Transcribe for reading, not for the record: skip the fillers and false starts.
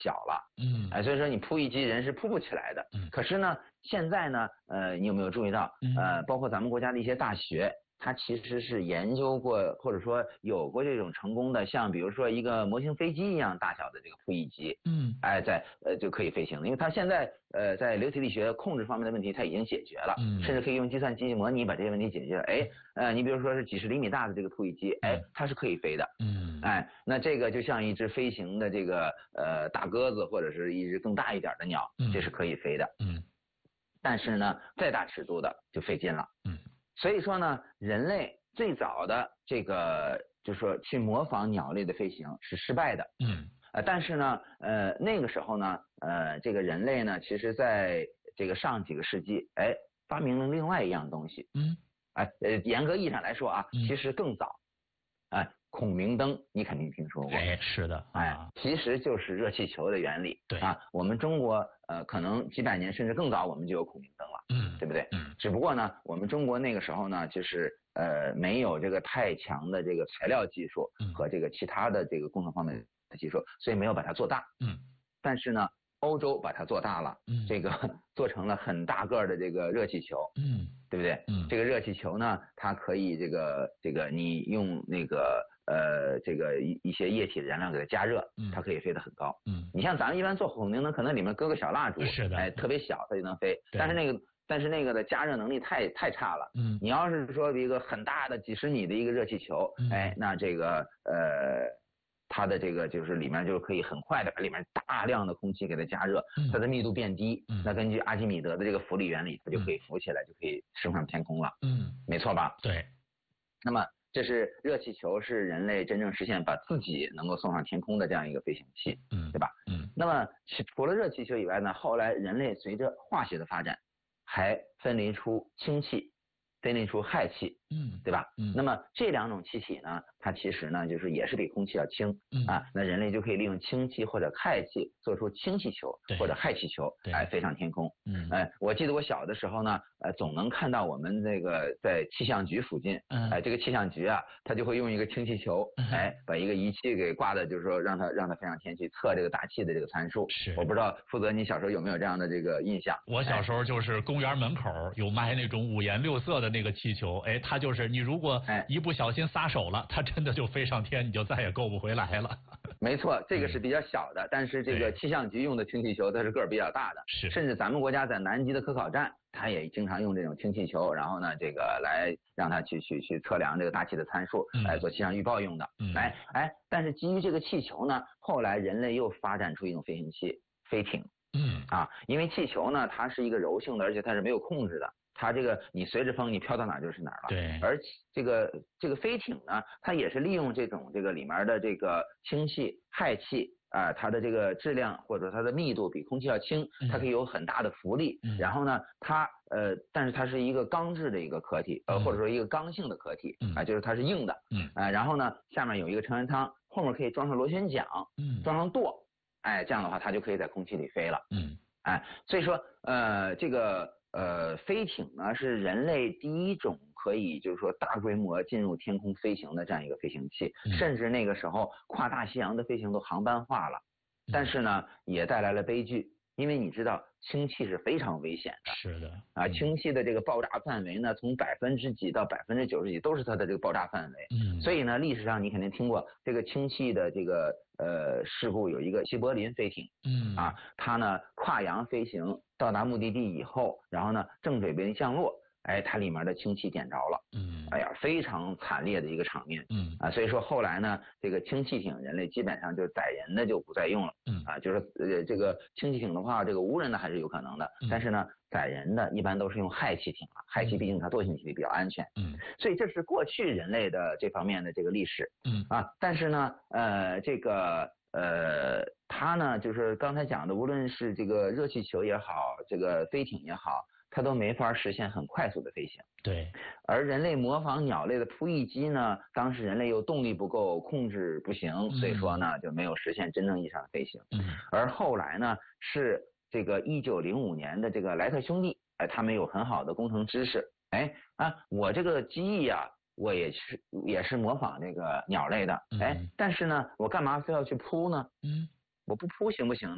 小了，所以说你扑一击人是扑不起来的。可是呢，现在呢，你有没有注意到，包括咱们国家的一些大学，它其实是研究过或者说有过这种成功的，像比如说一个模型飞机一样大小的这个扑翼机，就可以飞行的，因为它现在在流体力学控制方面的问题它已经解决了，甚至可以用计算机模拟把这些问题解决了。你比如说是几十厘米大的这个扑翼机，它是可以飞的，那这个就像一只飞行的这个大鸽子或者是一只更大一点的鸟，这是可以飞的，但是呢再大尺度的就费劲了，所以说呢，人类最早的这个就是说去模仿鸟类的飞行是失败的，但是呢，那个时候呢，这个人类呢，其实在这个上几个世纪，发明了另外一样东西，严格意义上来说啊，其实更早，孔明灯你肯定听说过， 是的， 其实就是热气球的原理， 对我们中国可能几百年甚至更早我们就有孔明灯了，对不对？只不过呢，我们中国那个时候呢，就是没有这个太强的这个材料技术和这个其他的这个工程方面的技术，所以没有把它做大，但是呢，欧洲把它做大了，这个做成了很大个的这个热气球，对不对？这个热气球呢，它可以这个你用那个这个一些液体燃料给它加热，它可以飞得很高。你像咱们一般做孔明灯，可能里面搁个小蜡烛， 是的， 特别小，它就能飞。但是那个的加热能力太差了。你要是说一个很大的几十米的一个热气球，那这个它的这个就是里面就可以很快的把里面大量的空气给它加热，它的密度变低，那根据阿基米德的这个浮力原理，它就可以浮起来，就可以升上天空了。没错吧？ 对。 那么这是热气球，是人类真正实现把自己能够送上天空的这样一个飞行器，对吧？那么除了热气球以外呢，后来人类随着化学的发展，还分离出氢气，分离出氦气，对吧？那么这两种气体呢，它其实呢就是也是比空气要轻，那人类就可以利用氢气或者氦气做出氢气球或者氦气球，飞上天空。我记得我小的时候呢，总能看到我们这个在气象局附近，这个气象局啊，它就会用一个氢气球，把一个仪器给挂的，就是说让它飞上天去测这个大气的这个参数。我不知道负责你小时候有没有这样的这个印象？ 我小时候就是公园门口有卖那种五颜六色的那个气球，它就是你如果一不小心撒手了，它真的就飞上天，你就再也够不回来了。 没错，这个是比较小的，但是这个气象局用的氢气球它是个儿比较大的，甚至咱们国家在南极的科考站，它也经常用这种氢气球，然后呢这个来让它去测量这个大气的参数，来做气象预报用的。但是基于这个气球呢，后来人类又发展出一种飞行器，飞艇。因为气球呢，它是一个柔性的，而且它是没有控制的。它这个你随着风，你飘到哪儿就是哪儿了。 对。 而这个飞艇呢，它也是利用这个里面的这个氢气、氦气它的这个质量或者它的密度比空气要轻，它可以有很大的浮力。然后呢，但是它是一个钢制的一个壳体，或者说一个刚性的壳体就是它是硬的。然后呢，下面有一个成员舱，后面可以装上螺旋桨，装上舵，这样的话它就可以在空气里飞了。所以说这个飞艇呢是人类第一种可以就是说大规模进入天空飞行的这样一个飞行器，甚至那个时候跨大西洋的飞行都航班化了，但是呢也带来了悲剧，因为你知道氢气是非常危险的。 是的。 氢气的这个爆炸范围呢，从几%到90%几都是它的这个爆炸范围。所以呢，历史上你肯定听过这个氢气的这个事故，有一个西柏林飞艇。它呢跨洋飞行到达目的地以后，然后呢正准备降落，它里面的氢气点着了。非常惨烈的一个场面。所以说后来呢，这个氢气艇人类基本上就载人的就不再用了。就是这个氢气艇的话，这个无人的还是有可能的，但是呢载人的一般都是用氦气艇了，氦气毕竟它惰性气体比较安全。所以这是过去人类的这方面的这个历史。但是呢这个它呢就是刚才讲的，无论是这个热气球也好，这个飞艇也好，它都没法实现很快速的飞行。 对。 而人类模仿鸟类的扑翼机呢，当时人类又动力不够，控制不行，所以说呢就没有实现真正意义上的飞行。而后来呢是这个1905年的这个莱特兄弟，他们有很好的工程知识，我这个机翼啊，我也是模仿这个鸟类的，但是呢我干嘛非要去扑呢？我不扑行不行呢？